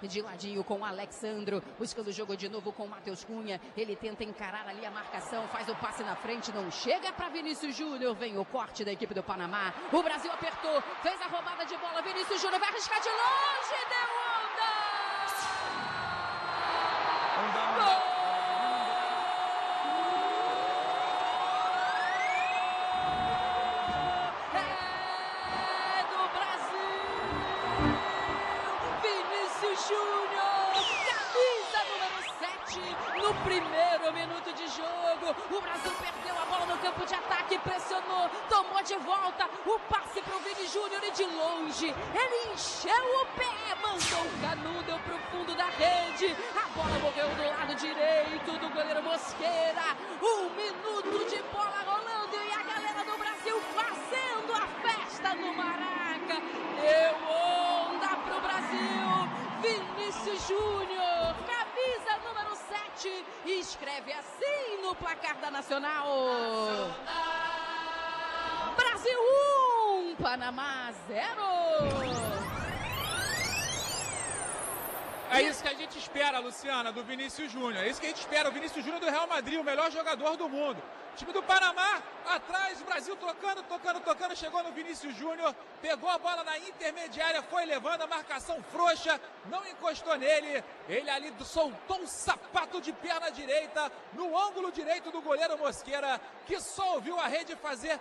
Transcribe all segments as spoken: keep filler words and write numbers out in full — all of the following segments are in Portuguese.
de ladinho com o Alexandro, buscando o jogo de novo com o Matheus Cunha. Ele tenta encarar ali a marcação, faz o passe na frente, não chega para Vinícius Júnior. Vem o corte da equipe do Panamá. O Brasil apertou, fez a roubada de bola. Vinícius Júnior vai arriscar de longe, deu onda! Gol! Júnior, camisa número sete, no primeiro minuto de jogo, o Brasil perdeu a bola no campo de ataque, pressionou, tomou de volta, o passe para o Vini Júnior e de longe, ele encheu o pé, mandou o canudo pro fundo da rede, a bola morreu do lado direito do goleiro Mosqueira, um minuto de bola rolando e a galera do Brasil fazendo a festa no Maraca, deu onda pro Brasil. Vinícius Júnior, camisa número sete, escreve assim no placar da Nacional. Brasil um, Panamá zero. É isso que a gente espera, Luciana, do Vinícius Júnior. É isso que a gente espera, o Vinícius Júnior do Real Madrid, o melhor jogador do mundo. O time do Panamá, atrás, o Brasil tocando, tocando, tocando, chegou no Vinícius Júnior, pegou a bola na intermediária, foi levando a marcação frouxa, não encostou nele, ele ali soltou um sapato de perna direita no ângulo direito do goleiro Mosqueira, que só ouviu a rede fazer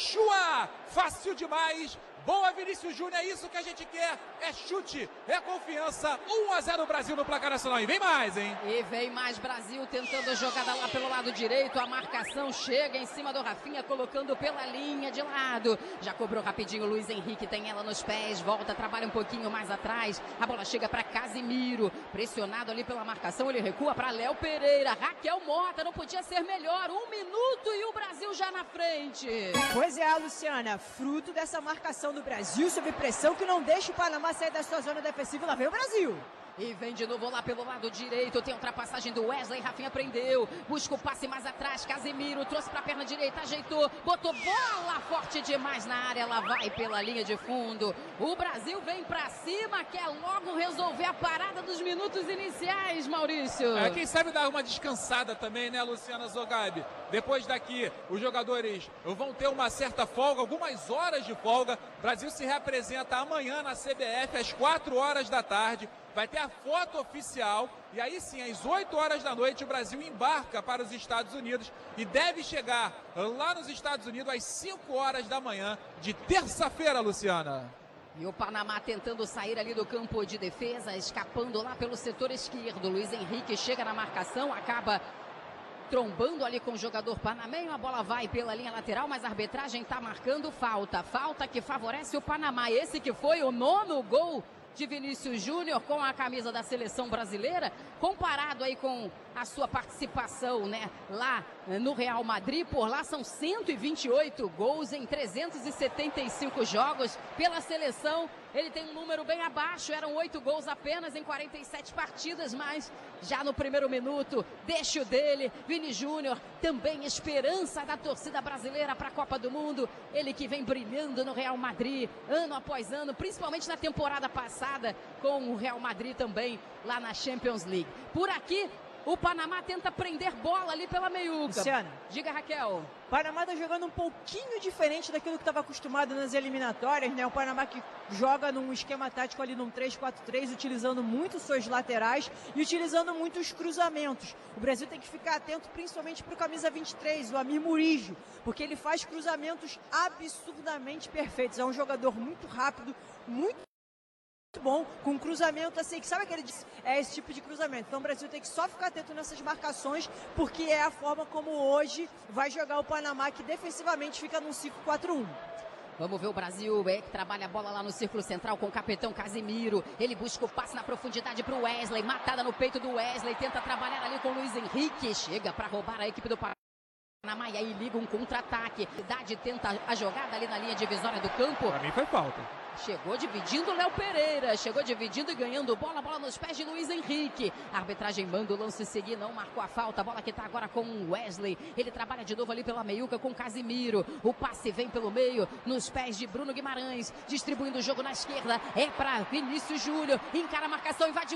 chua, fácil demais. Boa, Vinícius Júnior, é isso que a gente quer, é chute, é confiança, um a zero Brasil no placar nacional, e vem mais, hein? E vem mais Brasil tentando a jogada lá pelo lado direito, a marcação chega em cima do Rafinha, colocando pela linha de lado, já cobrou rapidinho o Luiz Henrique, tem ela nos pés, volta, trabalha um pouquinho mais atrás, a bola chega para Casimiro, pressionado ali pela marcação, ele recua para Léo Pereira, Raquel Mota, não podia ser melhor, um minuto e o Brasil já na frente. Pois é, Luciana, fruto dessa marcação do Brasil sob pressão que não deixa o Panamá sair da sua zona defensiva, lá vem o Brasil. E vem de novo lá pelo lado direito, tem ultrapassagem do Wesley, Rafinha prendeu, busca o passe mais atrás, Casimiro trouxe para a perna direita, ajeitou, botou bola forte demais na área, ela vai pela linha de fundo. O Brasil vem para cima, quer logo resolver a parada dos minutos iniciais, Maurício. É, quem sabe dar uma descansada também, né, Luciana Zogabi? Depois daqui, os jogadores vão ter uma certa folga, algumas horas de folga. O Brasil se reapresenta amanhã na C B F às quatro horas da tarde. Vai ter a foto oficial e aí sim, às oito horas da noite, o Brasil embarca para os Estados Unidos e deve chegar lá nos Estados Unidos às cinco horas da manhã de terça-feira, Luciana. E o Panamá tentando sair ali do campo de defesa, escapando lá pelo setor esquerdo. Luiz Henrique chega na marcação, acaba trombando ali com o jogador panamenho, a bola vai pela linha lateral, mas a arbitragem está marcando falta. Falta que favorece o Panamá. Esse que foi o nono gol de Vinícius Júnior com a camisa da seleção brasileira, comparado aí com a sua participação, né, lá no Real Madrid, por lá são cento e vinte e oito gols em trezentos e setenta e cinco jogos pela seleção. Ele tem um número bem abaixo, eram oito gols apenas em quarenta e sete partidas, mas já no primeiro minuto, deixa o dele, Vini Júnior, também esperança da torcida brasileira para a Copa do Mundo, ele que vem brilhando no Real Madrid, ano após ano, principalmente na temporada passada, com o Real Madrid também, lá na Champions League. Por aqui, o Panamá tenta prender bola ali pela meiuca. Luciana. Diga, Raquel. O Panamá está jogando um pouquinho diferente daquilo que estava acostumado nas eliminatórias, né? O Panamá que joga num esquema tático ali num três quatro três, utilizando muito suas laterais e utilizando muito os cruzamentos. O Brasil tem que ficar atento principalmente para o camisa vinte e três, o Amir Murillo, porque ele faz cruzamentos absurdamente perfeitos. É um jogador muito rápido, muito muito bom, com um cruzamento assim, que sabe aquele, é esse tipo de cruzamento. Então o Brasil tem que só ficar atento nessas marcações, porque é a forma como hoje vai jogar o Panamá, que defensivamente fica num cinco quatro um. Vamos ver o Brasil, é que trabalha a bola lá no círculo central com o capitão Casimiro. Ele busca o passe na profundidade para o Wesley, matada no peito do Wesley, tenta trabalhar ali com o Luiz Henrique, chega para roubar a equipe do Panamá e aí liga um contra-ataque. Cidade tenta a jogada ali na linha divisória do campo. Para mim foi falta. Chegou dividindo o Léo Pereira, chegou dividindo e ganhando bola, bola nos pés de Luiz Henrique. A arbitragem manda o lance seguir, não marcou a falta, a bola que está agora com o Wesley. Ele trabalha de novo ali pela meiuca com o Casimiro. O passe vem pelo meio, nos pés de Bruno Guimarães, distribuindo o jogo na esquerda. É para Vinícius Júnior, encara a marcação, invadiu